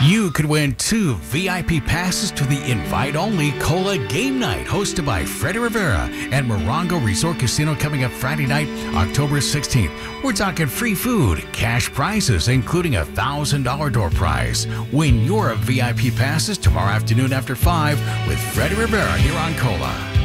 You could win 2 VIP passes to the invite-only Cola Game Night hosted by Freddie Rivera and Morongo Resort Casino coming up Friday night, October 16th. We're talking free food, cash prizes, including a $1,000 door prize. Win your VIP passes tomorrow afternoon after 5 with Freddie Rivera here on Cola.